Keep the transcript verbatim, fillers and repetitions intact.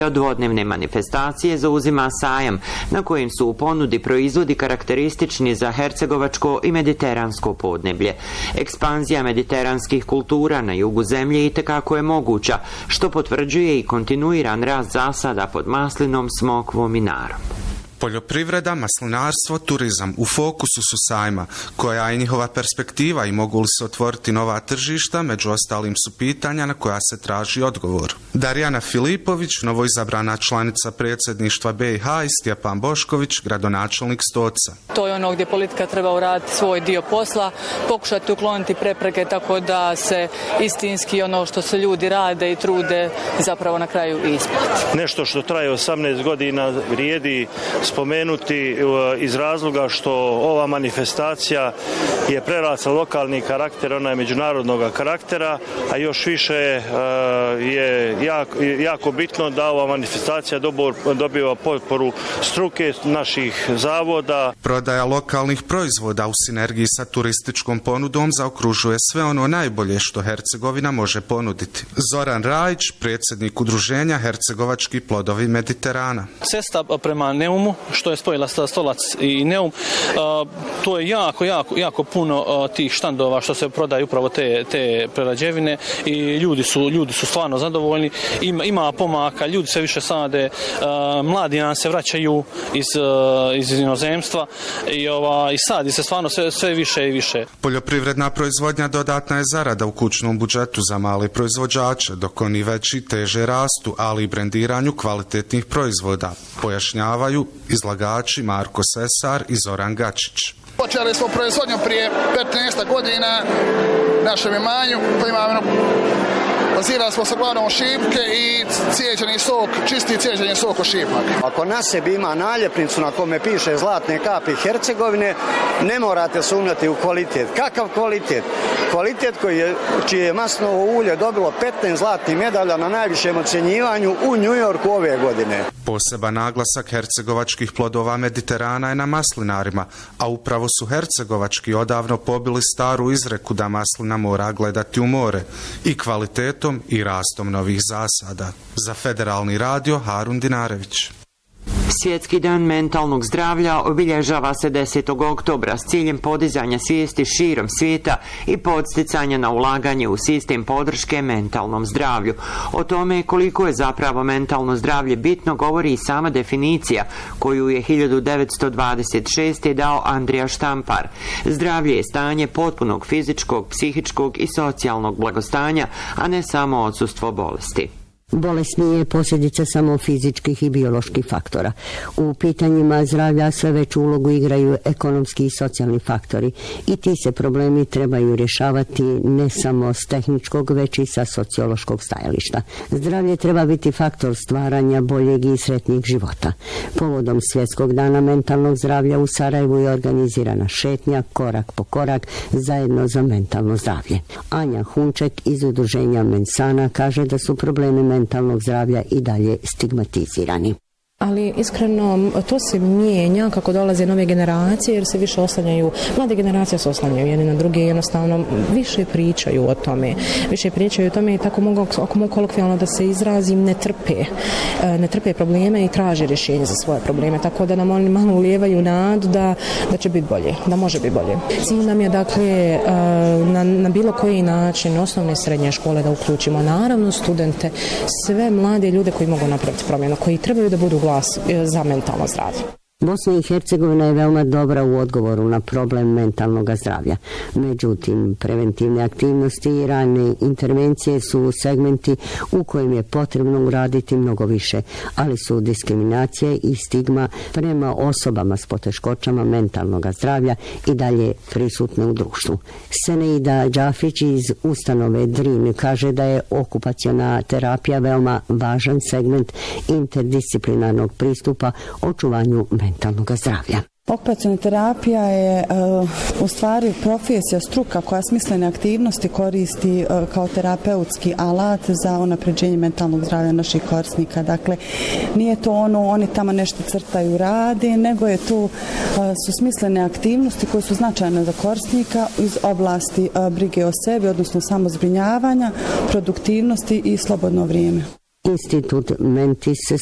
Od dvodnevne manifestacije zauzima sajam, na kojem su u ponudi proizvodi karakteristični za hercegovačko i mediteransko podneblje. Ekspanzija mediteranskih kultura na jugu zemlje itekako je moguća, što potvrđuje i kontinuiran rast zasada pod maslinom, smokvom i narom. Poljoprivreda, maslinarstvo, turizam u fokusu su sajma, koja je njihova perspektiva i mogu li se otvoriti nova tržišta, među ostalim su pitanja na koja se traži odgovor. Darijana Filipović, novoizabrana članica predsjedništva B i H, i Stjepan Bošković, gradonačelnik Stoca. To je ono gdje politika treba uraditi svoj dio posla, pokušati ukloniti prepreke tako da se istinski ono što se ljudi rade i trude zapravo na kraju isplati. Nešto što traje osamnaest godina vrijedi spomenuti iz razloga što ova manifestacija je prerasla lokalni karakter, ona je međunarodnog karaktera, a još više je jako, jako bitno da ova manifestacija dobiva potporu struke naših zavoda. Prodaja lokalnih proizvoda u sinergiji sa turističkom ponudom zaokružuje sve ono najbolje što Hercegovina može ponuditi. Zoran Rajić, predsjednik udruženja Hercegovački plodovi Mediterana. Cesta prema Neumu, što je spojila Stolac i Neum, to je jako, jako, jako puno tih štandova što se prodaju upravo te, te prerađevine i ljudi su, ljudi su stvarno zadovoljni. Ima, ima pomaka, ljudi se više sade, mladi nam se vraćaju iz, iz inozemstva i, ova, i sadi se stvarno sve, sve više i više. Poljoprivredna proizvodnja dodatna je zarada u kućnom budžetu za male proizvođače, dok oni veći teže rastu, ali i brendiranju kvalitetnih proizvoda, pojašnjavaju izlagači Marko Sesar i Zoran Gačić. Počeli smo proizvodnju prije petnaest godina u našem imanju, pa imamo bazirali smo se uglavnom šipke i cijeđeni sok, čisti cijeđeni sok od šipaka. Ako na sebi ima naljepnicu na kome piše Zlatne kapi Hercegovine, ne morate sumnjati u kvalitet. Kakav kvalitet? Kvalitet koji je, čije je maslinovo ulje dobilo petnaest zlatnih medalja na najvišem ocjenjivanju u New Yorku ove godine. Poseban naglasak hercegovačkih plodova Mediterana je na maslinarima, a upravo su hercegovački odavno pobili staru izreku da maslina mora gledati u more i kvalitetom i rastom novih zasada. Za Federalni radio, Harun Dinarević. Svjetski dan mentalnog zdravlja obilježava se desetog oktobra s ciljem podizanja svijesti širom svijeta i podsticanja na ulaganje u sistem podrške mentalnom zdravlju. O tome koliko je zapravo mentalno zdravlje bitno govori i sama definicija koju je hiljadu devetsto dvadeset šeste. dao Andrija Štampar. Zdravlje je stanje potpunog fizičkog, psihičkog i socijalnog blagostanja, a ne samo odsustvo bolesti. Bolest nije posljedica samo fizičkih i bioloških faktora. U pitanjima zdravlja sve veću ulogu igraju ekonomski i socijalni faktori i ti se problemi trebaju rješavati ne samo s tehničkog, već i sa sociološkog stajališta. Zdravlje treba biti faktor stvaranja boljeg i sretnijeg života. Povodom Svjetskog dana mentalnog zdravlja u Sarajevu je organizirana šetnja korak po korak zajedno za mentalno zdravlje. Anja Hunček iz udruženja Mensana kaže da su problemi mentalnog zdravlja i dalje stigmatizirani. Ali iskreno to se mijenja kako dolaze nove generacije jer se više oslanjaju, mlade generacije se oslanjaju jedni na druge, jednostavno više pričaju o tome, više pričaju o tome i tako mogu, ako mogu kolokvijalno da se izrazim, ne trpe, ne trpe probleme i traže rješenje za svoje probleme, tako da nam oni malo ulijevaju nadu da, da će biti bolje, da može biti bolje. Cilj nam je dakle na, na bilo koji način osnovne i srednje škole da uključimo, naravno studente, sve mlade ljude koji mogu napraviti promjenu, koji trebaju da budu za mentalno zdravlje. Bosna i Hercegovina je veoma dobra u odgovoru na problem mentalnog zdravlja. Međutim, preventivne aktivnosti i rane intervencije su segmenti u kojim je potrebno uraditi mnogo više, ali su diskriminacije i stigma prema osobama s poteškoćama mentalnog zdravlja i dalje prisutne u društvu. Seneida Đafić iz ustanove Drin kaže da je okupaciona terapija veoma važan segment interdisciplinarnog pristupa očuvanju mentalnog mentalnog zdravlja. Okupaciona terapija je uh, u stvari profesija, struka koja smislene aktivnosti koristi uh, kao terapeutski alat za unapređenje mentalnog zdravlja naših korisnika. Dakle, nije to ono, oni tamo nešto crtaju, rade, nego je to, uh, su smislene aktivnosti koje su značajne za korisnika iz oblasti uh, brige o sebi, odnosno samozbrinjavanja, produktivnosti i slobodno vrijeme. Institut Mentis